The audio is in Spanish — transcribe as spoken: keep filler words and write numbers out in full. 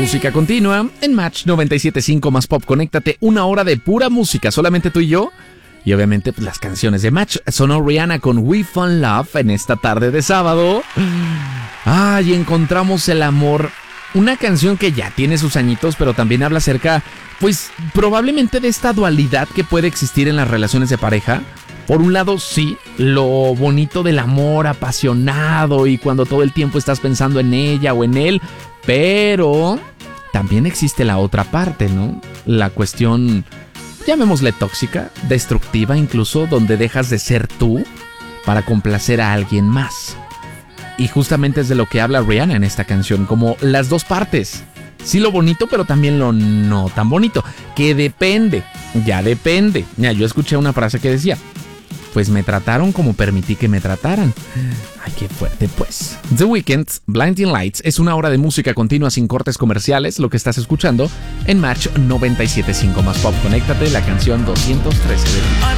música continua en Match noventa y siete punto cinco más Pop. Conéctate, una hora de pura música, solamente tú y yo. Y obviamente pues, las canciones de Match. Sonó Rihanna con We Found Love en esta tarde de sábado. Ay, encontramos el amor. Una canción que ya tiene sus añitos, pero también habla acerca, pues, probablemente de esta dualidad que puede existir en las relaciones de pareja. Por un lado, sí, lo bonito del amor apasionado y cuando todo el tiempo estás pensando en ella o en él, pero también existe la otra parte, ¿no? La cuestión, llamémosle tóxica, destructiva incluso, donde dejas de ser tú para complacer a alguien más. Y justamente es de lo que habla Rihanna en esta canción, como las dos partes. Sí lo bonito, pero también lo no tan bonito, que depende, ya depende. Ya, yo escuché una frase que decía, pues me trataron como permití que me trataran. Ay, qué fuerte, pues. The Weeknd, Blinding Lights, es una hora de música continua sin cortes comerciales, lo que estás escuchando en Match noventa y siete punto cinco más Pop. Conéctate, la canción doscientos trece de